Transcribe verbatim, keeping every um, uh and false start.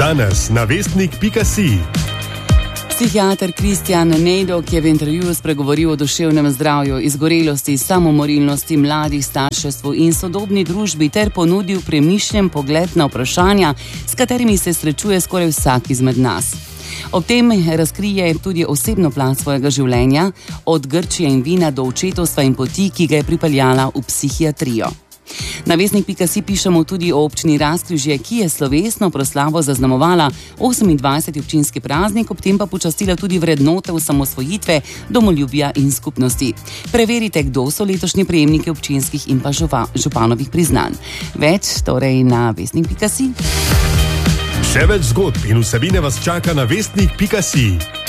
Danes na vestnik pika si. Psihiater Kristjan Nejdovk je v intervjuju spregovoril o duševnem zdravju, izgorelosti, samomorilnosti, mladih, starševstvu in sodobni družbi ter ponudil premišljen pogled na vprašanja, s katerimi se srečuje skoraj vsak izmed nas. Ob tem razkrije tudi osebno plat svojega življenja, od Grčije in vina do očetovstva in poti, ki ga je pripeljala v psihiatrijo. Na vestnik pika si pišemo tudi o občini Razkrižje, ki je slovesno proslavo zaznamovala osemindvajseti občinski praznik, ob tem pa počastila tudi vrednote osamosvojitve, domoljubja in skupnosti. Preverite, kdo so letošnji prejemniki občinskih in pa županovih priznanj. Več torej na vestnik pika si. Še več zgodb in vsebine vas čaka na vestnik pika si.